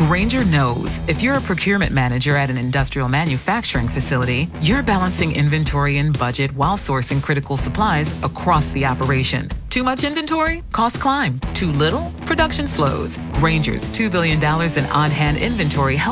Grainger knows if you're a procurement manager at an industrial manufacturing facility, you're balancing inventory and budget while sourcing critical supplies across the operation. Too much inventory? Costs climb. Too little? Production slows. Grainger's $2 billion in on-hand inventory helps